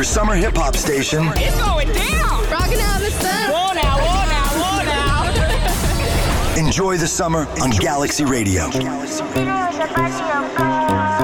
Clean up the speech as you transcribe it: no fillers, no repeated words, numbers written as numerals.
summer hip-hop station. It's going down. Rocking out the sun. Whoa now, whoa now, whoa now. Enjoy the summer on Galaxy Radio.